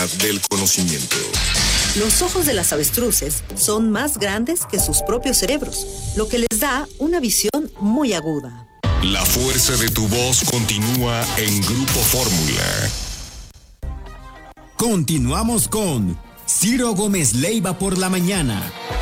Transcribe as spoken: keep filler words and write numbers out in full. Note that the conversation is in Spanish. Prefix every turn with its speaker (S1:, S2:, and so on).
S1: velocidad del conocimiento.
S2: Los ojos de las avestruces son más grandes que sus propios cerebros, lo que les da una visión muy aguda.
S1: La fuerza de tu voz continúa en Grupo Fórmula.
S3: Continuamos con Ciro Gómez Leiva por la mañana.